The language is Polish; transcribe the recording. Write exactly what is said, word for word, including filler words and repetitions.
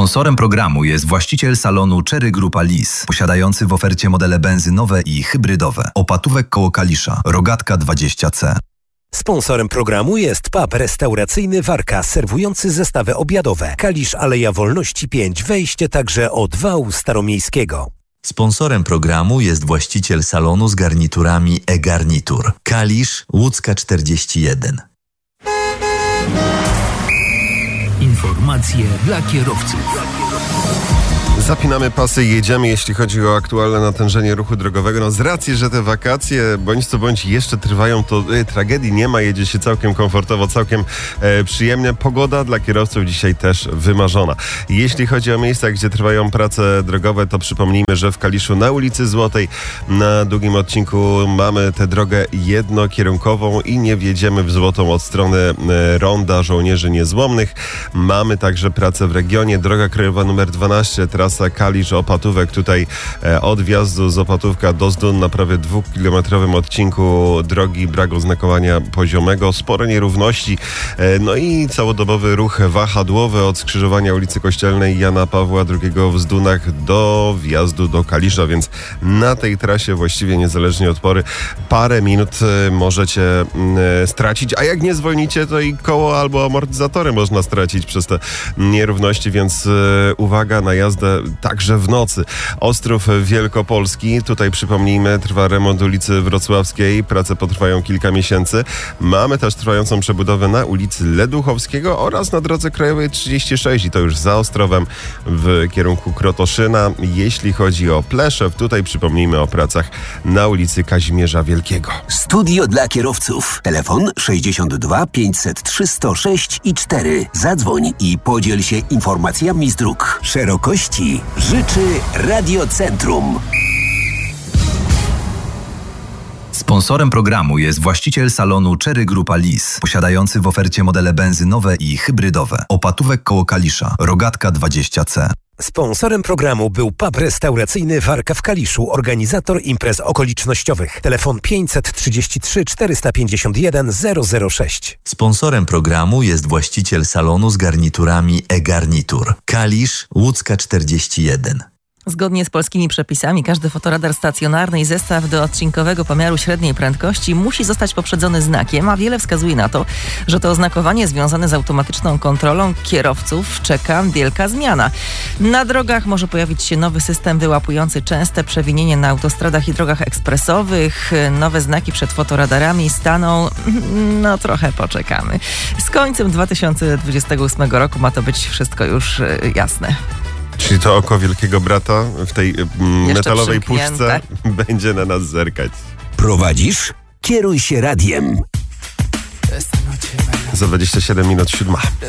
Sponsorem programu jest właściciel salonu Cherry Grupa Lis, posiadający w ofercie modele benzynowe i hybrydowe. Opatówek koło Kalisza, Rogatka dwadzieścia C. Sponsorem programu jest pub restauracyjny Warka, serwujący zestawy obiadowe. Kalisz, Aleja Wolności pięć, wejście także od wału staromiejskiego. Sponsorem programu jest właściciel salonu z garniturami e-garnitur. Kalisz, Łódzka czterdzieści jeden. Informacje dla kierowców. Zapinamy pasy i jedziemy, jeśli chodzi o aktualne natężenie ruchu drogowego. No z racji, że te wakacje bądź co bądź jeszcze trwają, to y, tragedii nie ma, jedzie się całkiem komfortowo, całkiem e, przyjemnie. Pogoda dla kierowców dzisiaj też wymarzona. Jeśli chodzi o miejsca, gdzie trwają prace drogowe, to przypomnijmy, że w Kaliszu na ulicy Złotej na długim odcinku mamy tę drogę jednokierunkową i nie wjedziemy w Złotą od strony e, Ronda Żołnierzy Niezłomnych. Mamy także pracę w regionie. Droga krajowa numer dwanaście, trasa Kalisz-Opatówek, tutaj e, od wjazdu z Opatówka do Zdun na prawie dwukilometrowym odcinku drogi brak oznakowania poziomego, spore nierówności, e, no i całodobowy ruch wahadłowy od skrzyżowania ulicy Kościelnej Jana Pawła drugiego w Zdunach do wjazdu do Kalisza, więc na tej trasie właściwie niezależnie od pory parę minut e, możecie e, stracić, a jak nie zwolnicie, to i koło albo amortyzatory można stracić przez te nierówności, więc e, uwaga na jazdę także w nocy. Ostrów Wielkopolski, tutaj przypomnijmy, trwa remont ulicy Wrocławskiej, prace potrwają kilka miesięcy. Mamy też trwającą przebudowę na ulicy Leduchowskiego oraz na drodze krajowej trzydzieści sześć i to już za Ostrowem w kierunku Krotoszyna. Jeśli chodzi o Pleszew, tutaj przypomnijmy o pracach na ulicy Kazimierza Wielkiego. Studio dla kierowców. Telefon sześćdziesiąt dwa pięćset trzy sto sześć i cztery. Zadzwoń i podziel się informacjami z dróg. Szerokości życzy Radiocentrum. Sponsorem programu jest właściciel salonu Cherry Grupa Lis, posiadający w ofercie modele benzynowe i hybrydowe. Opatówek koło Kalisza, Rogatka dwadzieścia C. Sponsorem programu był pub restauracyjny Warka w Kaliszu, organizator imprez okolicznościowych. Telefon pięćset trzydzieści trzy czterysta pięćdziesiąt jeden zero zero sześć. Sponsorem programu jest właściciel salonu z garniturami e-garnitur. Kalisz, Łódzka czterdzieści jeden. Zgodnie z polskimi przepisami każdy fotoradar stacjonarny i zestaw do odcinkowego pomiaru średniej prędkości musi zostać poprzedzony znakiem, a wiele wskazuje na to, że to oznakowanie związane z automatyczną kontrolą kierowców czeka wielka zmiana. Na drogach może pojawić się nowy system wyłapujący częste przewinienie na autostradach i drogach ekspresowych. Nowe znaki przed fotoradarami staną, no trochę poczekamy. Z końcem dwa tysiące dwudziestego ósmego roku ma to być wszystko już jasne. Czyli to oko wielkiego brata w tej mm, metalowej puszce będzie na nas zerkać. Prowadzisz? Kieruj się radiem. Za dwadzieścia siedem minut siódma.